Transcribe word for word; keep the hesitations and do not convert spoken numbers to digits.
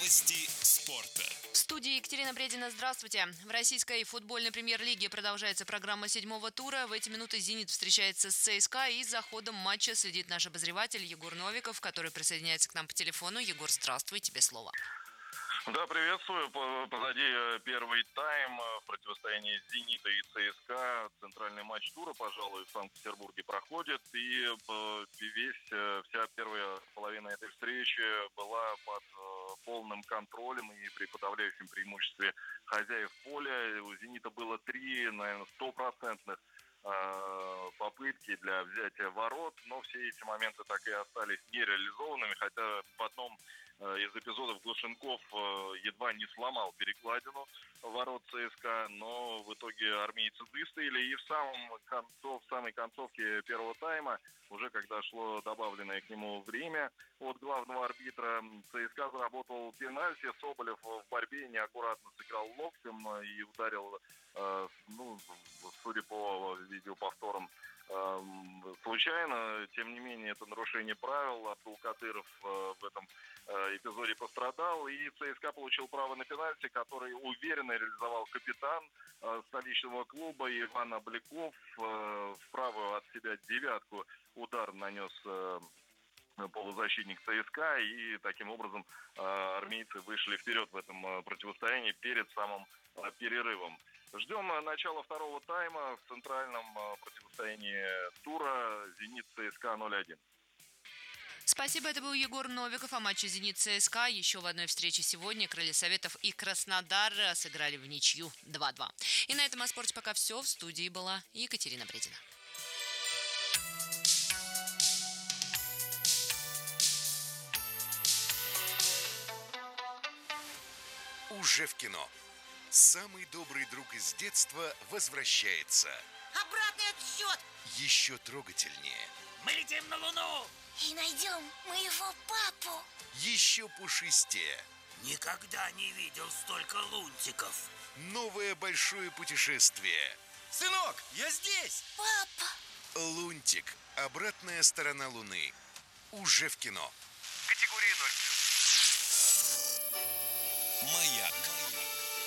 Новости спорта. В студии Екатерина Бредина. Здравствуйте. В российской футбольной премьер-лиге продолжается программа седьмого тура. В эти минуты «Зенит» встречается с ЦСКА, и за ходом матча следит наш обозреватель Егор Новиков, который присоединяется к нам по телефону. Егор, здравствуй, тебе слово. Да, приветствую. Позади первый тайм в противостоянии «Зенита» и ЦСКА. Центральный матч тура, пожалуй, в Санкт-Петербурге проходит. И весь, вся первая половина этой встречи была под полным контролем и при подавляющем преимуществе хозяев поля. У «Зенита» было три, наверное, стопроцентных попытки для взятия ворот, но все эти моменты так и остались нереализованными, хотя в одном из эпизодов Глушенков едва не сломал перекладину ворот ЦСКА, но в итоге армейцы выстояли, и в самом концов, в самой концовке первого тайма, уже когда шло добавленное к нему время от главного арбитра, ЦСКА заработал пенальти. Соболев в борьбе неаккуратно сыграл локтем и ударил, ну, судя по видеоповторам, случайно. Тем не менее, это нарушение правил. Абдулкадыров в этом эпизоде пострадал, и ЦСКА получил право на пенальти, который уверенно реализовал капитан столичного клуба Иван Обликов. В правую от себя девятку удар нанес полузащитник ЦСКА, и таким образом армейцы вышли вперед в этом противостоянии перед самым перерывом. Ждем начала второго тайма в центральном противостоянии тура «Зенит-ЦСКА» ноль один. Спасибо, это был Егор Новиков о матче «Зенит-ЦСКА». Еще в одной встрече сегодня Крылья Советов и Краснодар сыграли в ничью два-два. И на этом о спорте пока все. В студии была Екатерина Бредина. Уже в кино. Самый добрый друг из детства возвращается. Обратный отсчет! Еще трогательнее. Мы летим на Луну! И найдем моего папу. Еще пушистее. Никогда не видел столько лунтиков. Новое большое путешествие. Сынок, я здесь! Папа! Лунтик. Обратная сторона Луны. Уже в кино. Категория ноль плюс. Маяк.